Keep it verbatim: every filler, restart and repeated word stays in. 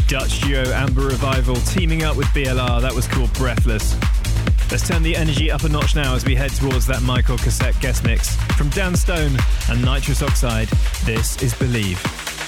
Dutch duo Amber Revival teaming up with B L R. That was called Breathless. Let's turn the energy up a notch now as we head towards that Michael Cassette guest mix. From Dan Stone and Nitrous Oxide, this is Believe.